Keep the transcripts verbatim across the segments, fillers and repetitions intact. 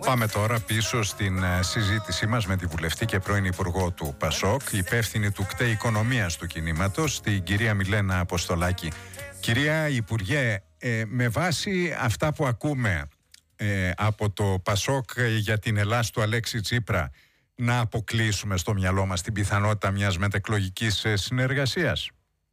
Πάμε τώρα πίσω στην συζήτησή μας με τη βουλευτή και πρώην Υπουργό του ΠΑΣΟΚ, υπεύθυνη του ΚΤΕ Οικονομίας του κινήματος, την κυρία Μιλένα Αποστολάκη. Κυρία Υπουργέ, ε, με βάση αυτά που ακούμε ε, από το ΠΑΣΟΚ για την Ελλάς του Αλέξη Τσίπρα, να αποκλείσουμε στο μυαλό μας την πιθανότητα μιας μετεκλογικής συνεργασίας?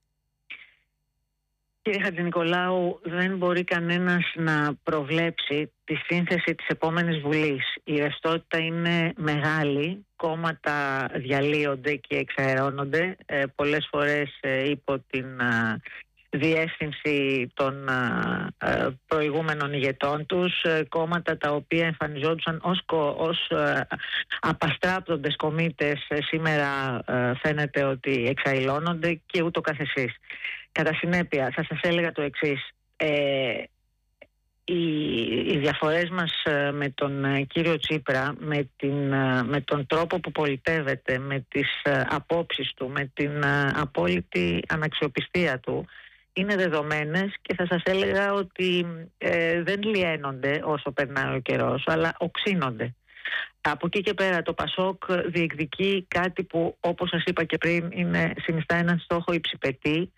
Κύριε Χατζηνικολάου, δεν μπορεί κανένας να προβλέψει τη σύνθεση της επόμενης Βουλής. Η ρευστότητα είναι μεγάλη, κόμματα διαλύονται και εξαερώνονται, ε, πολλές φορές ε, υπό την ε, διεύθυνση των ε, προηγούμενων ηγετών τους, ε, κόμματα τα οποία εμφανιζόντουσαν ως, ως ε, απαστράπτοντες κομίτες, ε, σήμερα ε, φαίνεται ότι εξαηλώνονται και ούτω καθεσής. Κατά συνέπεια, θα σας έλεγα το εξής. Ε, οι, οι διαφορές μας με τον κύριο Τσίπρα, με, την, με τον τρόπο που πολιτεύεται, με τις απόψεις του, με την απόλυτη αναξιοπιστία του, είναι δεδομένες και θα σας έλεγα ότι ε, δεν λιένονται όσο περνάει ο καιρός, αλλά οξύνονται. Από εκεί και πέρα το ΠΑΣΟΚ διεκδικεί κάτι που, όπως σας είπα και πριν, είναι, συνιστά έναν στόχο υψηπετή,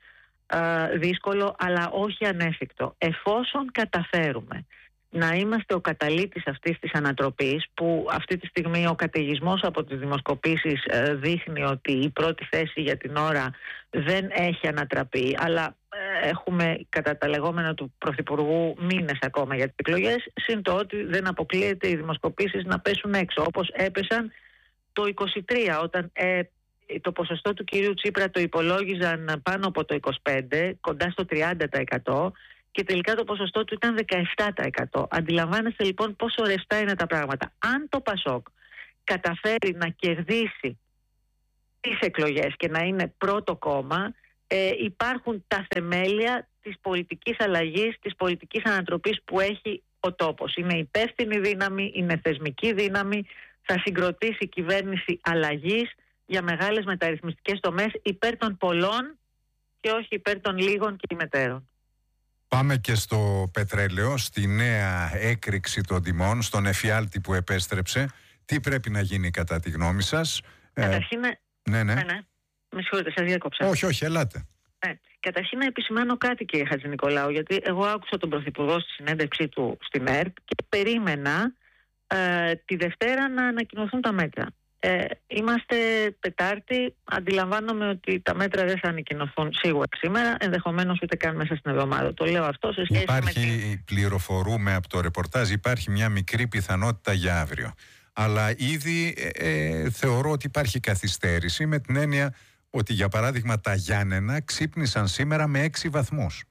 δύσκολο αλλά όχι ανέφικτο. Εφόσον καταφέρουμε να είμαστε ο καταλύτης αυτής της ανατροπής, που αυτή τη στιγμή ο καταιγισμός από τις δημοσκοπήσεις δείχνει ότι η πρώτη θέση για την ώρα δεν έχει ανατραπεί, αλλά έχουμε κατά τα λεγόμενα του Πρωθυπουργού μήνες ακόμα για τις εκλογές, συν το ότι δεν αποκλείεται οι δημοσκοπήσεις να πέσουν έξω, όπως έπεσαν το είκοσι τρία, όταν ε, το ποσοστό του κυρίου Τσίπρα το υπολόγιζαν πάνω από το είκοσι πέντε τοις εκατό, κοντά στο τριάντα τοις εκατό, και τελικά το ποσοστό του ήταν δεκαεπτά τοις εκατό. Αντιλαμβάνεστε λοιπόν πόσο ρευστά είναι τα πράγματα. Αν το ΠΑΣΟΚ καταφέρει να κερδίσει τις εκλογές και να είναι πρώτο κόμμα, ε, υπάρχουν τα θεμέλια της πολιτικής αλλαγής, της πολιτικής ανατροπής που έχει ο τόπος. Είναι υπεύθυνη δύναμη, είναι θεσμική δύναμη, θα συγκροτήσει κυβέρνηση αλλαγής για μεγάλες μεταρρυθμιστικές τομές υπέρ των πολλών και όχι υπέρ των λίγων και ημετέρων. Πάμε και στο πετρέλαιο, στη νέα έκρηξη των τιμών, στον εφιάλτη που επέστρεψε. Τι πρέπει να γίνει κατά τη γνώμη σας? Καταρχήν, ε, ναι, ναι. ναι, ναι. Με συγχωρείτε, σας διέκοψα. Όχι, όχι, ελάτε. Ναι. Καταρχήν να επισημάνω κάτι, κύριε Χατζηνικολάου, γιατί εγώ άκουσα τον Πρωθυπουργό στη συνέντευξή του στην ΕΡΤ και περίμενα ε, τη Δευτέρα να ανακοινωθούν τα μέτρα. Ε, είμαστε Τετάρτη, αντιλαμβάνομαι ότι τα μέτρα δεν θα ανακοινωθούν σίγουρα σήμερα, ενδεχομένως ούτε καν μέσα στην εβδομάδα. Το λέω αυτό σε σχέση υπάρχει, με... Υπάρχει, πληροφορούμε από το ρεπορτάζ, υπάρχει μια μικρή πιθανότητα για αύριο. Αλλά ήδη ε, ε, θεωρώ ότι υπάρχει καθυστέρηση, με την έννοια ότι για παράδειγμα τα Γιάννενα ξύπνησαν σήμερα με έξι βαθμούς.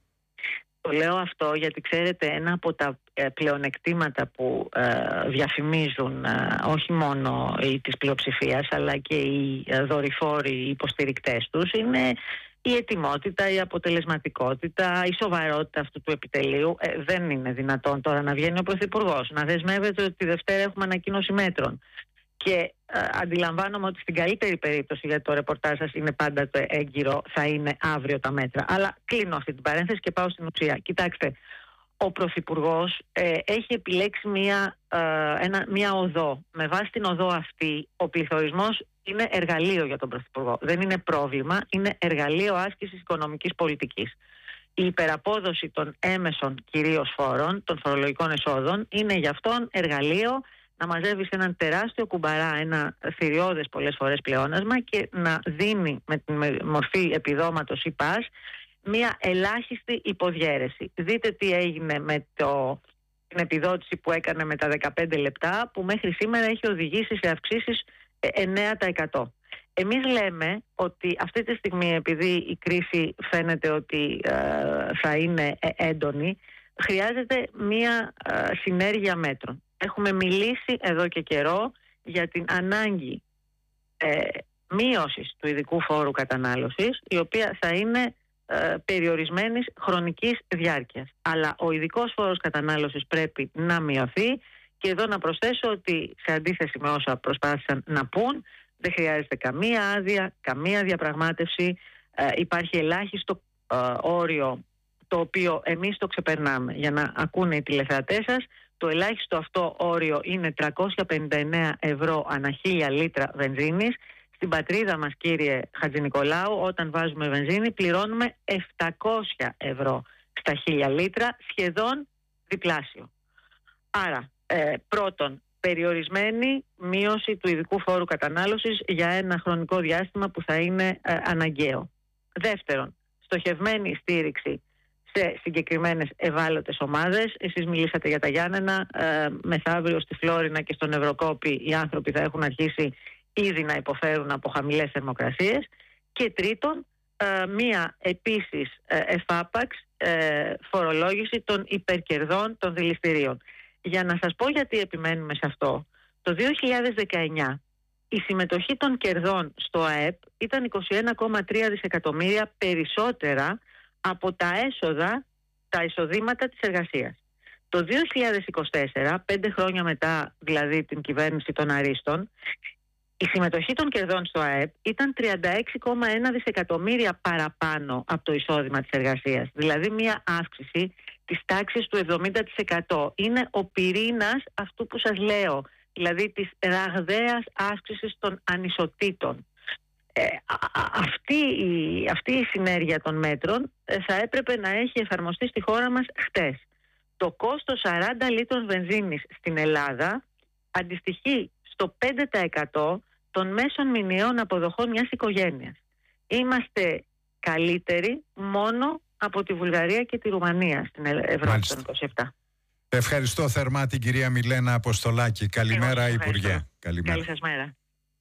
Το λέω αυτό γιατί ξέρετε, ένα από τα ε, πλεονεκτήματα που ε, διαφημίζουν ε, όχι μόνο οι της πλειοψηφίας αλλά και οι ε, δορυφόροι οι υποστηρικτές τους είναι η ετοιμότητα, η αποτελεσματικότητα, η σοβαρότητα αυτού του επιτελείου. Ε, δεν είναι δυνατόν τώρα να βγαίνει ο Πρωθυπουργός να δεσμεύεται ότι τη Δευτέρα έχουμε ανακοίνωση μέτρων. Και ε, αντιλαμβάνομαι ότι στην καλύτερη περίπτωση, γιατί το ρεπορτάζ σας είναι πάντα το έγκυρο, θα είναι αύριο τα μέτρα. Αλλά κλείνω αυτή την παρένθεση και πάω στην ουσία. Κοιτάξτε, ο Πρωθυπουργός ε, έχει επιλέξει μία, ε, ένα, μία οδό. Με βάση την οδό αυτή, ο πληθωρισμός είναι εργαλείο για τον Πρωθυπουργό. Δεν είναι πρόβλημα, είναι εργαλείο άσκησης οικονομικής πολιτικής. Η υπεραπόδοση των έμεσων κυρίως φόρων, των φορολογικών εσόδων, είναι γι' αυτόν εργαλείο να μαζεύει σε έναν τεράστιο κουμπαρά ένα θηριώδες πολλές φορές πλεόνασμα και να δίνει με τη μορφή επιδόματος ή πας μια ελάχιστη υποδιέρεση. Δείτε τι έγινε με το, την επιδότηση που έκανε με τα δεκαπέντε λεπτά, που μέχρι σήμερα έχει οδηγήσει σε αυξήσεις εννέα τοις εκατό. Εμείς λέμε ότι αυτή τη στιγμή, επειδή η κρίση φαίνεται ότι ε, θα είναι έντονη, χρειάζεται μια ε, συνέργεια μέτρων. Έχουμε μιλήσει εδώ και καιρό για την ανάγκη ε, μείωσης του ειδικού φόρου κατανάλωσης, η οποία θα είναι ε, περιορισμένης χρονικής διάρκειας. Αλλά ο ειδικός φόρος κατανάλωσης πρέπει να μειωθεί και εδώ να προσθέσω ότι σε αντίθεση με όσα προσπάθησαν να πούν, δεν χρειάζεται καμία άδεια, καμία διαπραγμάτευση, ε, υπάρχει ελάχιστο ε, όριο το οποίο εμείς το ξεπερνάμε. Για να ακούνε οι τηλεθεατές σας, το ελάχιστο αυτό όριο είναι τριακόσια πενήντα εννέα ευρώ ανά χίλια λίτρα βενζίνης. Στην πατρίδα μας, κύριε Χατζηνικολάου, όταν βάζουμε βενζίνη πληρώνουμε επτακόσια ευρώ στα χίλια λίτρα, σχεδόν διπλάσιο. Άρα, ε, πρώτον, περιορισμένη μείωση του ειδικού φόρου κατανάλωσης για ένα χρονικό διάστημα που θα είναι ε, αναγκαίο. Δεύτερον, στοχευμένη στήριξη σε συγκεκριμένες ευάλωτες ομάδες. Εσείς μιλήσατε για τα Γιάννενα, ε, μεθαύριο στη Φλόρινα και στον Ευρωκόπη οι άνθρωποι θα έχουν αρχίσει ήδη να υποφέρουν από χαμηλές θερμοκρασίες. Και τρίτον, ε, μία επίσης ε, εφάπαξ ε, φορολόγηση των υπερκερδών των δηληστηρίων. Για να σας πω γιατί επιμένουμε σε αυτό, το δύο χιλιάδες δεκαεννιά η συμμετοχή των κερδών στο ΑΕΠ ήταν είκοσι ένα κόμμα τρία δισεκατομμύρια περισσότερα από τα έσοδα, τα εισοδήματα της εργασίας. Το δύο χιλιάδες είκοσι τέσσερα, πέντε χρόνια μετά δηλαδή την κυβέρνηση των Αρίστων, η συμμετοχή των κερδών στο ΑΕΠ ήταν τριάντα έξι κόμμα ένα δισεκατομμύρια παραπάνω από το εισόδημα της εργασίας. Δηλαδή μια αύξηση της τάξης του εβδομήντα τοις εκατό. Είναι ο πυρήνας αυτού που σας λέω, δηλαδή της ραγδαίας αύξησης των ανισοτήτων. Ε, α, α, αυτή, η, αυτή η συνέργεια των μέτρων ε, θα έπρεπε να έχει εφαρμοστεί στη χώρα μας χτες. Το κόστος σαράντα λίτρων βενζίνης στην Ελλάδα αντιστοιχεί στο πέντε τοις εκατό των μέσων μηνιαίων αποδοχών μιας οικογένειας. Είμαστε καλύτεροι μόνο από τη Βουλγαρία και τη Ρουμανία στην Ευρώπη των είκοσι επτά. Ευχαριστώ θερμά την κυρία Μιλένα Αποστολάκη. Καλημέρα, Υπουργέ. Καλημέρα. Καλή σας μέρα.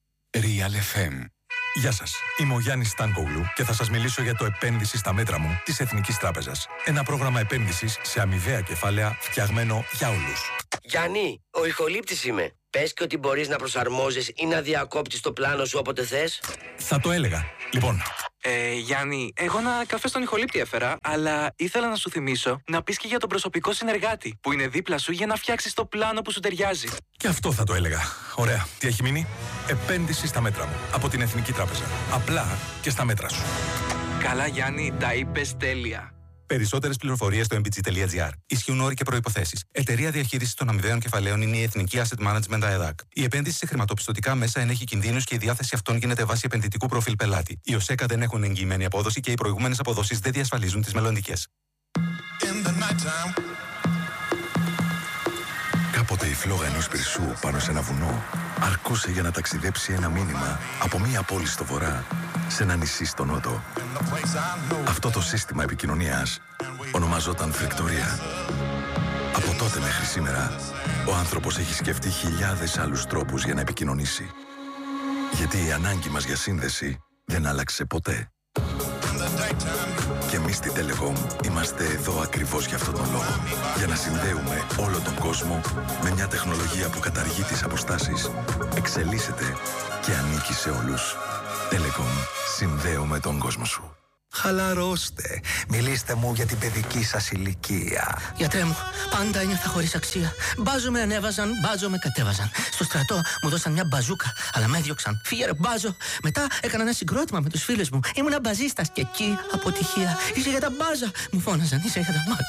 Real εφ εμ. Γεια σας, είμαι ο Γιάννης Στάνκογλου και θα σας μιλήσω για το επένδυση στα μέτρα μου της Εθνικής Τράπεζας. Ένα πρόγραμμα επένδυσης σε αμοιβαία κεφάλαια φτιαγμένο για όλους. Γιάννη, ο ηχολήπτης είμαι. Πες και ότι μπορείς να προσαρμόζεις ή να διακόπτεις το πλάνο σου όποτε θες. Θα το έλεγα. Λοιπόν. Ε, Γιάννη, εγώ ένα καφέ στον ηχολήπτη έφερα, αλλά ήθελα να σου θυμίσω να πεις και για τον προσωπικό συνεργάτη που είναι δίπλα σου για να φτιάξεις το πλάνο που σου ταιριάζει. Και αυτό θα το έλεγα. Ωραία. Τι έχει μείνει? Επένδυση στα μέτρα μου. Από την Εθνική Τράπεζα. Απλά και στα μέτρα σου. Καλά, Γιάννη, τα είπες τέλεια. Περισσότερες πληροφορίες στο εμ πι τζι τελεία τζι άρ. Ισχύουν όροι και προϋποθέσεις. Εταιρεία διαχείρισης των αμοιβαίων κεφαλαίων είναι η Εθνική Asset Management ΑΕΔΑΚ. Η επένδυση σε χρηματοπιστωτικά μέσα ενέχει κινδύνους και η διάθεση αυτών γίνεται βάσει επενδυτικού προφίλ πελάτη. Οι ΟΣΕΚΑ δεν έχουν εγγυημένη απόδοση και οι προηγούμενες αποδόσεις δεν διασφαλίζουν τις μελλοντικές. Κάποτε η φλόγα ενός πυρσού πάνω σε ένα βουνό αρκούσε για να ταξιδέψει ένα μήνυμα από μία πόλη στο βορρά σε ένα νησί στο νότο. Αυτό το σύστημα επικοινωνίας ονομαζόταν φρεκτορία. Από τότε μέχρι σήμερα, ο άνθρωπος έχει σκεφτεί χιλιάδες άλλους τρόπους για να επικοινωνήσει. Γιατί η ανάγκη μας για σύνδεση δεν άλλαξε ποτέ. Και εμείς στη Telecom είμαστε εδώ ακριβώς για αυτόν τον λόγο. Για να συνδέουμε όλο τον κόσμο με μια τεχνολογία που καταργεί τις αποστάσεις, εξελίσσεται και ανήκει σε όλους. Telecom. Συνδέουμε τον κόσμο σου. Χαλαρώστε. Μιλήστε μου για την παιδική σας ηλικία. Γιατρέ μου, πάντα ένιωθα χωρίς αξία. Μπάζο με ανέβαζαν, μπάζο με κατέβαζαν. Στο στρατό μου δώσαν μια μπαζούκα, αλλά με έδιωξαν. Φύγε ρε μπάζο. Μετά έκανα ένα συγκρότημα με τους φίλους μου. Ήμουνα μπαζίστας και εκεί αποτυχία. Είσαι για τα μπάζα. Μου φώναζαν, είσαι για τα μπάζα.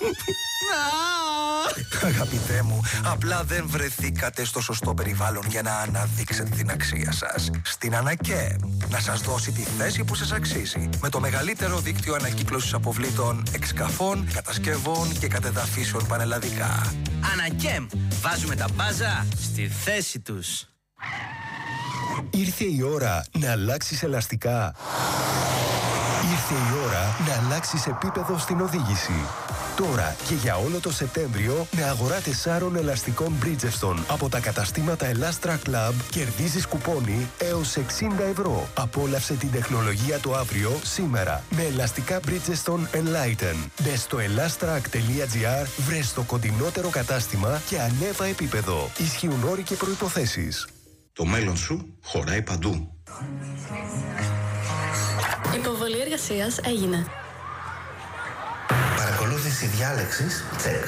Αγαπητέ μου, απλά δεν βρεθήκατε στο σωστό περιβάλλον για να αναδείξετε την αξία σας. Στην ΑΝΑΚΕΜ, να σας δώσει τη θέση που σας αξίζει. Με το μεγαλύτερο δίκτυο ανακύκλωσης αποβλήτων, εξκαφών, κατασκευών και κατεδαφίσεων πανελλαδικά. ΑΝΑΚΕΜ, βάζουμε τα μπάζα στη θέση τους. Ήρθε η ώρα να αλλάξεις ελαστικά. Ήρθε η ώρα να αλλάξεις επίπεδο στην οδήγηση. Τώρα και για όλο το Σεπτέμβριο με αγορά τεσσάρων ελαστικών Bridgestone από τα καταστήματα Elastra Club κερδίζεις κουπόνι έως εξήντα ευρώ. Απόλαυσε την τεχνολογία το αύριο σήμερα με ελαστικά Bridgestone Enlighten. Μπες στο elastrac τελεία τζι άρ, βρες το κοντινότερο κατάστημα και ανέβα επίπεδο. Ισχύουν όροι και προϋποθέσεις. Το μέλλον σου χωράει παντού. Υποβολή εργασίας έγινε. Παρακολούθηση διάλεξης, τσεκ.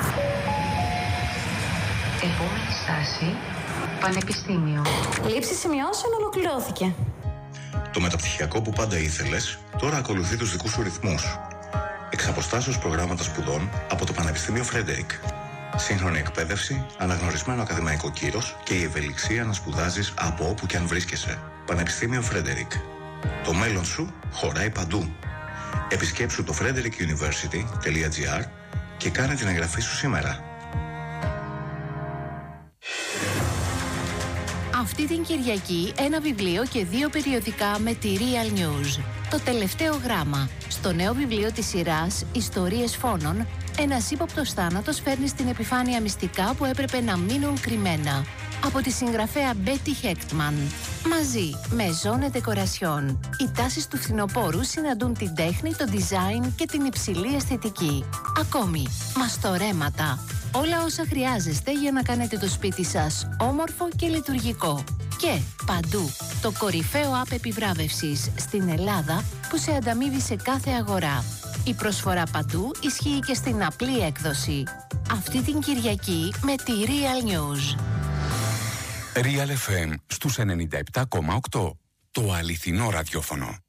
Επόμενη στάση, πανεπιστήμιο. Λήψη σημειώσεων ολοκληρώθηκε. Το μεταπτυχιακό που πάντα ήθελες, τώρα ακολουθεί τους δικούς σου ρυθμούς. Εξ αποστάσεως προγράμματα σπουδών από το Πανεπιστήμιο Φρέντερικ. Σύγχρονη εκπαίδευση, αναγνωρισμένο ακαδημαϊκό κύρος και η ευελιξία να σπουδάζεις από όπου και αν βρίσκεσαι. Πανεπιστήμιο Φρέντερικ. Το μέλλον σου χωράει παντού. Επισκέψου το frederick university τελεία gr και κάνε την εγγραφή σου σήμερα. Αυτή την Κυριακή ένα βιβλίο και δύο περιοδικά με τη Real News. Το τελευταίο γράμμα. Στο νέο βιβλίο της σειράς «Ιστορίες φόνων», ένας ύποπτος θάνατος φέρνει στην επιφάνεια μυστικά που έπρεπε να μείνουν κρυμμένα. Από τη συγγραφέα Betty Hechtman. Μαζί με Zone Decoration. Οι τάσεις του φθινοπόρου συναντούν την τέχνη, το design και την υψηλή αισθητική. Ακόμη, μαστορέματα. Όλα όσα χρειάζεστε για να κάνετε το σπίτι σας όμορφο και λειτουργικό. Και παντού, το κορυφαίο app επιβράβευσης στην Ελλάδα που σε ανταμείβει σε κάθε αγορά. Η προσφορά παντού ισχύει και στην απλή έκδοση. Αυτή την Κυριακή με τη Real News. Real εφ εμ στους ενενήντα επτά κόμμα οκτώ. Το αληθινό ραδιόφωνο.